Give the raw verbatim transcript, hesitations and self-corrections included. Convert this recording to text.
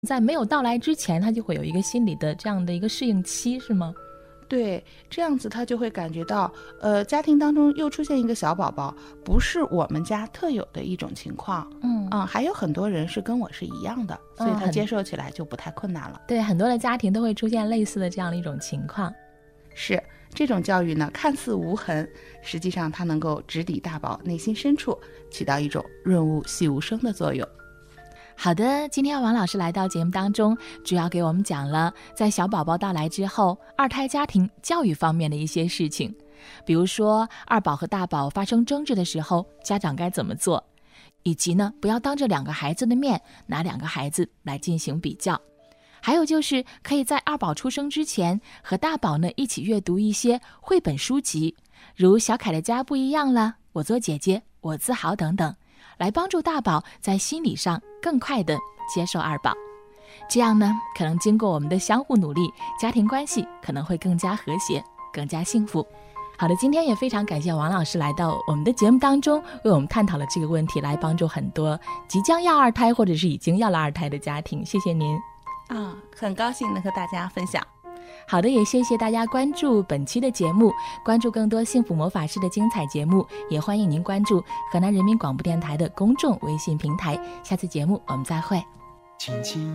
在没有到来之前，他就会有一个心理的这样的一个适应期，是吗？ 对，这样子他就会感觉到，呃，家庭当中又出现一个小宝宝，不是我们家特有的一种情况。 嗯嗯，还有很多人是跟我是一样的，所以他嗯接受起来就不太困难了。 对，很多的家庭都会出现类似的这样的一种情况。 是，这种教育呢，看似无痕，实际上它能够直抵大宝内心深处，起到一种润物细无声的作用。 好的，今天王老师来到节目当中，主要给我们讲了在小宝宝到来之后，二胎家庭教育方面的一些事情，比如说二宝和大宝发生争执的时候，家长该怎么做，以及呢，不要当着两个孩子的面拿两个孩子来进行比较。还有就是可以在二宝出生之前和大宝呢一起阅读一些绘本书籍，如小凯的家不一样了，我做姐姐我自豪等等，来帮助大宝在心理上更快地接受二宝。这样呢，可能经过我们的相互努力，家庭关系可能会更加和谐，更加幸福。好的，今天也非常感谢王老师来到我们的节目当中，为我们探讨了这个问题，来帮助很多即将要二胎或者是已经要了二胎的家庭。谢谢您。 啊，很高兴能和大家分享。 好的，也谢谢大家关注本期的节目，关注更多幸福魔法师的精彩节目，也欢迎您关注河南人民广播电台的公众微信平台。下次节目我们再会。 轻轻